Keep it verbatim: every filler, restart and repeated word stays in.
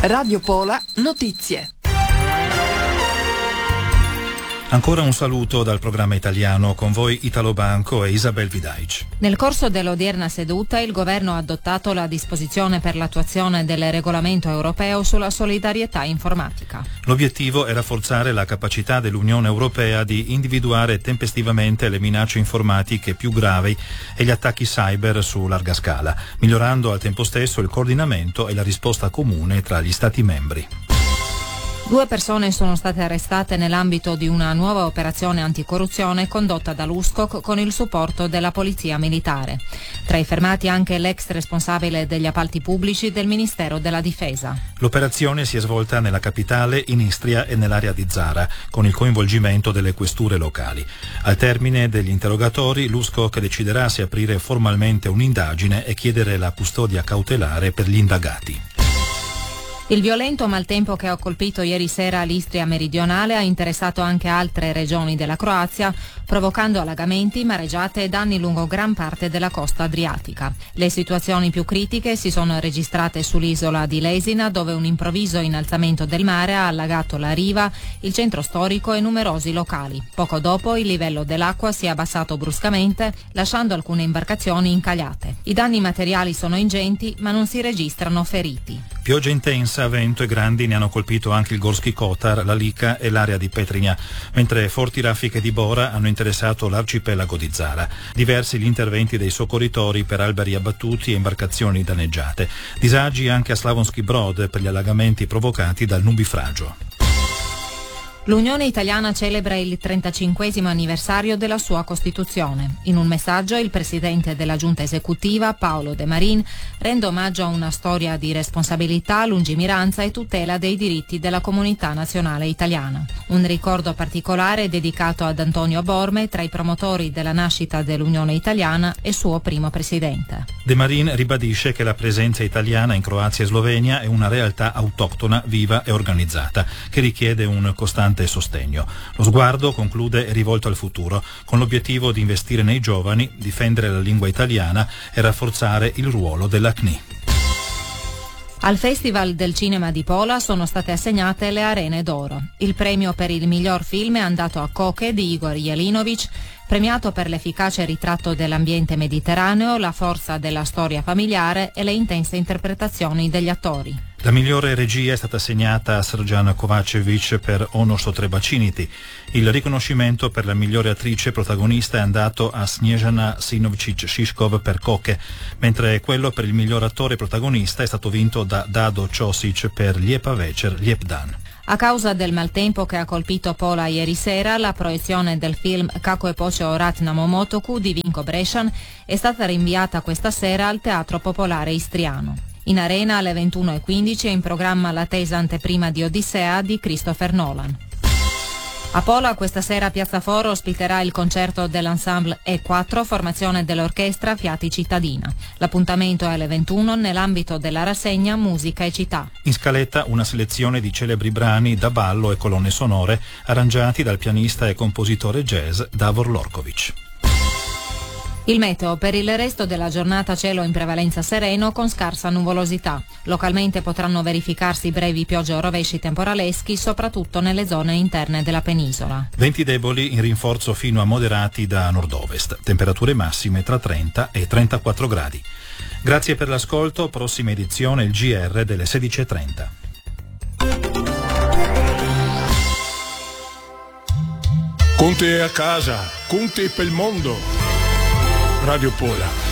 Radio Pola Notizie. Ancora un saluto dal programma italiano, con voi Italo Banco e Isabel Vidaic. Nel corso dell'odierna seduta il governo ha adottato la disposizione per l'attuazione del regolamento europeo sulla solidarietà informatica. L'obiettivo è rafforzare la capacità dell'Unione Europea di individuare tempestivamente le minacce informatiche più gravi e gli attacchi cyber su larga scala, migliorando al tempo stesso il coordinamento e la risposta comune tra gli Stati membri. Due persone sono state arrestate nell'ambito di una nuova operazione anticorruzione condotta dall'U S C O C con il supporto della Polizia Militare. Tra i fermati anche l'ex responsabile degli appalti pubblici del Ministero della Difesa. L'operazione si è svolta nella capitale, in Istria e nell'area di Zara, con il coinvolgimento delle questure locali. Al termine degli interrogatori, l'U S C O C deciderà se aprire formalmente un'indagine e chiedere la custodia cautelare per gli indagati. Il violento maltempo che ha colpito ieri sera l'Istria meridionale ha interessato anche altre regioni della Croazia, provocando allagamenti, mareggiate e danni lungo gran parte della costa adriatica. Le situazioni più critiche si sono registrate sull'isola di Lesina, dove un improvviso innalzamento del mare ha allagato la riva, il centro storico e numerosi locali. Poco dopo il livello dell'acqua si è abbassato bruscamente, lasciando alcune imbarcazioni incagliate. I danni materiali sono ingenti, ma non si registrano feriti. Pioggia intensa, vento e grandi ne hanno colpito anche il Gorski Kotar, la Lika e l'area di Petrinja, mentre forti raffiche di Bora hanno interessato l'arcipelago di Zara. Diversi gli interventi dei soccorritori per alberi abbattuti e imbarcazioni danneggiate. Disagi anche a Slavonski Brod per gli allagamenti provocati dal nubifragio. L'Unione Italiana celebra il trentacinquesimo anniversario della sua Costituzione. In un messaggio il presidente della Giunta esecutiva, Paolo De Marin, rende omaggio a una storia di responsabilità, lungimiranza e tutela dei diritti della comunità nazionale italiana. Un ricordo particolare è dedicato ad Antonio Borme, tra i promotori della nascita dell'Unione Italiana e suo primo presidente. De Marin ribadisce che la presenza italiana in Croazia e Slovenia è una realtà autoctona, viva e organizzata, che richiede un costante sostegno. Lo sguardo, conclude, è rivolto al futuro, con l'obiettivo di investire nei giovani, difendere la lingua italiana e rafforzare il ruolo della C N I. Al Festival del Cinema di Pola sono state assegnate le Arene d'Oro. Il premio per il miglior film è andato a Koke di Igor Jelinovic, premiato per l'efficace ritratto dell'ambiente mediterraneo, la forza della storia familiare e le intense interpretazioni degli attori. La migliore regia è stata assegnata a Srđan Kovačević per Ono što treba činiti. Il riconoscimento per la migliore attrice protagonista è andato a Snježana Sinovčić-Šiškov per Koke, mentre quello per il miglior attore protagonista è stato vinto da Dado Ćosić per Lijepa večer, lijep dan. A causa del maltempo che ha colpito Pola ieri sera, la proiezione del film Kako je počeo rat na mom otoku di Vinko Brescian è stata rinviata questa sera al Teatro Popolare Istriano. In arena alle ventuno e quindici è in programma l'attesa anteprima di Odissea di Christopher Nolan. A Pola questa sera Piazza Foro ospiterà il concerto dell'ensemble E quattro, formazione dell'orchestra Fiati Cittadina. L'appuntamento è alle ventuno nell'ambito della rassegna Musica e Città. In scaletta una selezione di celebri brani da ballo e colonne sonore arrangiati dal pianista e compositore jazz Davor Lorković. Il meteo: per il resto della giornata cielo in prevalenza sereno con scarsa nuvolosità. Localmente potranno verificarsi brevi piogge o rovesci temporaleschi, soprattutto nelle zone interne della penisola. Venti deboli in rinforzo fino a moderati da nord-ovest. Temperature massime tra trenta e trentaquattro gradi. Grazie per l'ascolto. Prossima edizione il G R delle sedici e trenta. Conte è a casa, Conte per il mondo. Radio Pola.